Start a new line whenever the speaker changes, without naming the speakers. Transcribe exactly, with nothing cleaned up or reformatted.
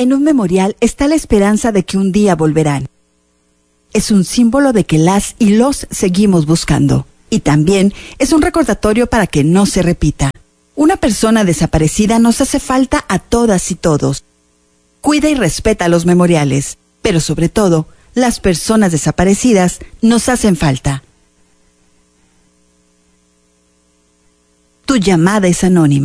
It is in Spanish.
En un memorial está la esperanza de que un día volverán. Es un símbolo de que las y los seguimos buscando. Y también es un recordatorio para que no se repita. Una persona desaparecida nos hace falta a todas y todos. Cuida y respeta los memoriales, pero sobre todo, las personas desaparecidas nos hacen falta. Tu llamada es anónima.